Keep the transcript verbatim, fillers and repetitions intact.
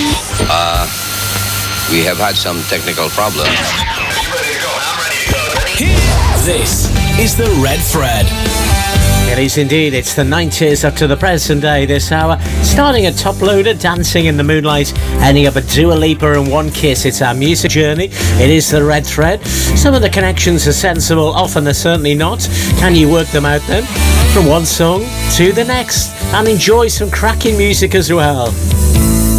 Uh, we have had some technical problems. This is the Red Thread. It is indeed. It's the nineties up to the present day this hour. Starting at Top Loader, Dancing in the Moonlight, ending up at Dua Lipa and One Kiss. It's our music journey. It is the Red Thread. Some of the connections are sensible, often they're certainly not. Can you work them out then? From one song to the next. And enjoy some cracking music as well.